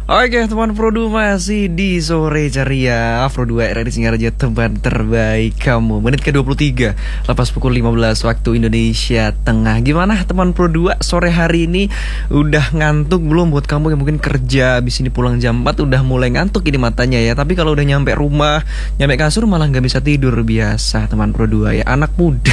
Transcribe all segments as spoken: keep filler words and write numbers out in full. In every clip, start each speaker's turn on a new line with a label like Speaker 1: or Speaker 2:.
Speaker 1: Oke teman Pro dua masih di sore ceria Pro dua R R Singaraja, teman terbaik kamu. Menit ke dua puluh tiga, lepas pukul lima belas waktu Indonesia Tengah. Gimana teman Pro dua sore hari ini? Udah ngantuk belum? Buat kamu yang mungkin kerja abis ini pulang jam empat udah mulai ngantuk ini matanya ya. Tapi kalau udah nyampe rumah, nyampe kasur malah gak bisa tidur. Biasa teman Pro dua ya, anak muda.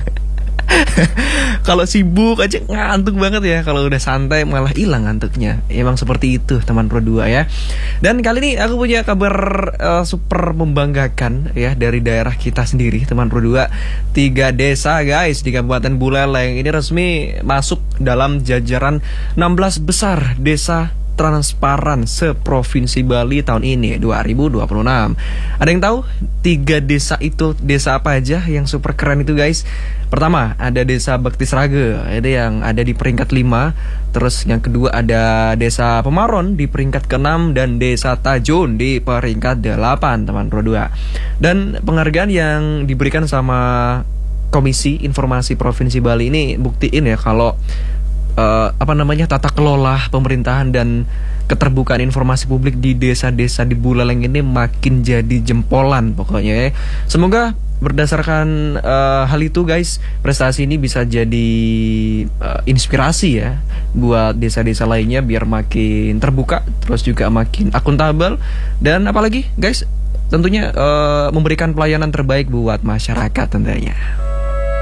Speaker 1: Kalau sibuk aja ngantuk banget ya. Kalau udah santai malah hilang ngantuknya. Emang seperti itu teman Pro dua ya. Dan kali ini aku punya kabar uh, super membanggakan ya, dari daerah kita sendiri teman Pro dua. Tiga desa guys di Kabupaten Buleleng ini resmi masuk dalam jajaran enam belas besar desa transparan seprovinsi Bali tahun ini dua ribu dua puluh enam. Ada yang tahu tiga desa itu desa apa aja yang super keren itu guys? Pertama ada desa Bekti Srage, itu yang ada di peringkat lima. Terus yang kedua ada desa Pemaron di peringkat keenam dan desa Tajun di peringkat delapan teman Pro dua. Dan penghargaan yang diberikan sama Komisi Informasi Provinsi Bali ini buktiin ya kalau Uh, apa namanya tata kelola pemerintahan dan keterbukaan informasi publik di desa-desa di Buleleng ini makin jadi jempolan pokoknya ya. Semoga berdasarkan uh, hal itu guys, prestasi ini bisa jadi uh, inspirasi ya buat desa-desa lainnya biar makin terbuka, terus juga makin akuntabel, dan apalagi guys tentunya uh, memberikan pelayanan terbaik buat masyarakat tentunya.